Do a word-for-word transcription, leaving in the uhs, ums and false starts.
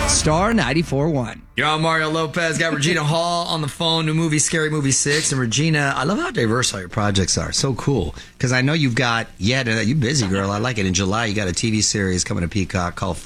Star ninety-four point one. You're on Mario Lopez. Got Regina Hall on the phone. New movie, Scary Movie six. And Regina, I love how diverse all your projects are. So cool. Because I know you've got, yeah, you're busy, girl. I like it. In July, you got a T V series coming to Peacock called